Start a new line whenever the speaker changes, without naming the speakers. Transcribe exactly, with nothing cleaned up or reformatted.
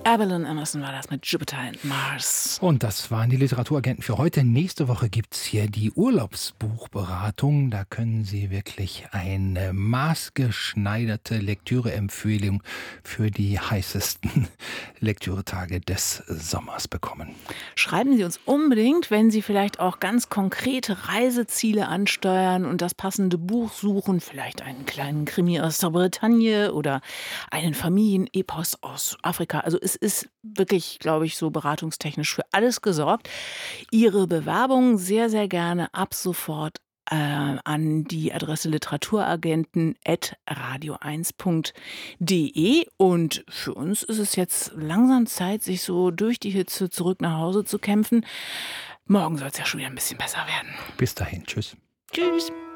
Evelyn Emerson war das mit Jupiter and Mars.
Und das waren die Literaturagenten für heute. Nächste Woche gibt es hier die Urlaubsbuchberatung. Da können Sie wirklich eine maßgeschneiderte Lektüreempfehlung für die heißesten Lektüretage des Sommers bekommen.
Schreiben Sie uns unbedingt, wenn Sie vielleicht auch ganz konkrete Reiseziele ansteuern und das passende Buch suchen. Vielleicht einen kleinen Krimi aus der Bretagne oder einen Familienepos aus Afrika. Also es ist wirklich, glaube ich, so beratungstechnisch für alles gesorgt. Ihre Bewerbung sehr, sehr gerne ab sofort äh, an die Adresse literaturagenten at radio eins punkt de. Und für uns ist es jetzt langsam Zeit, sich so durch die Hitze zurück nach Hause zu kämpfen. Morgen soll es ja schon wieder ein bisschen besser werden.
Bis dahin, tschüss.
Tschüss.